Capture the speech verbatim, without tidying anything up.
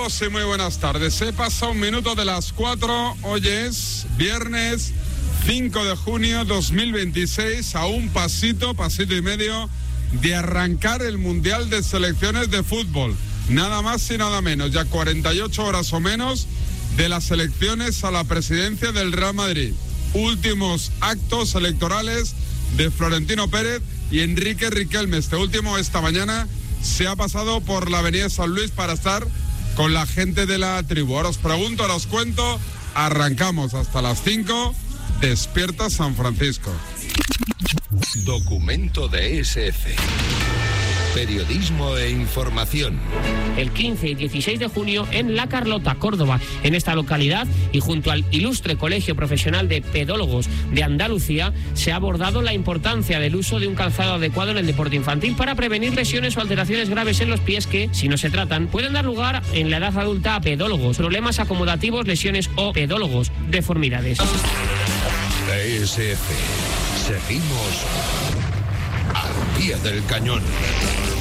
Sí, muy buenas tardes. Se pasa un minuto de las cuatro. Hoy es viernes cinco de junio dos mil veintiséis. A un pasito, pasito y medio de arrancar el Mundial de Selecciones de Fútbol. Nada más y nada menos. Ya cuarenta y ocho horas o menos de las elecciones a la presidencia del Real Madrid. Últimos actos electorales de Florentino Pérez y Enrique Riquelme. Este último esta mañana se ha pasado por la avenida San Luis para estar con la gente de la tribu. Ahora os pregunto, ahora os cuento. Arrancamos hasta las cinco. Despierta San Francisco. Documento de E S F. Periodismo e información. El quince y dieciséis de junio en La Carlota, Córdoba. En esta localidad y junto al ilustre Colegio Profesional de Pedólogos de Andalucía se ha abordado la importancia del uso de un calzado adecuado en el deporte infantil para prevenir lesiones o alteraciones graves en los pies que, si no se tratan, pueden dar lugar en la edad adulta a pedólogos, problemas acomodativos, lesiones o pedólogos, deformidades. E S F. Seguimos al pie del cañón.